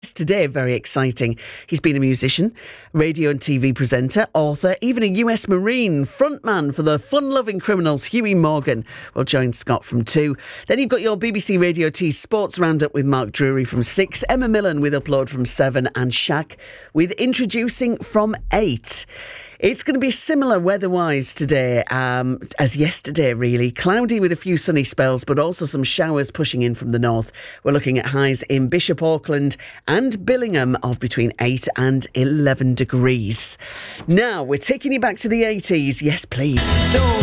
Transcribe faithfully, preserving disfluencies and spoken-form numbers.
Today, very exciting. He's been a musician, radio and T V presenter, author, even a U S Marine, frontman for the fun-loving Criminals. Huey Morgan will join Scott from two. Then you've got your B B C Radio T Sports Roundup with Mark Drury from six, Emma Millen with Upload from seven, and Shaq with Introducing from eight. It's going to be similar weather-wise today um, as yesterday, really. Cloudy with a few sunny spells, but also some showers pushing in from the north. We're looking at highs in Bishop Auckland and Billingham of between eight and eleven degrees. Now, we're taking you back to the eighties. Yes, please.